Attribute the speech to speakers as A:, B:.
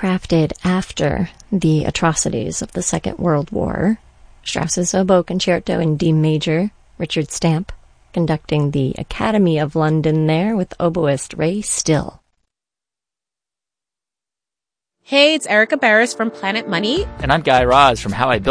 A: crafted after the atrocities of the Second World War. Strauss's Oboe Concerto in D major, Richard Stamp, conducting the Academy of London there with oboist Ray Still.
B: Hey, it's Erica Barris from Planet Money.
C: And I'm Guy Raz from How I Built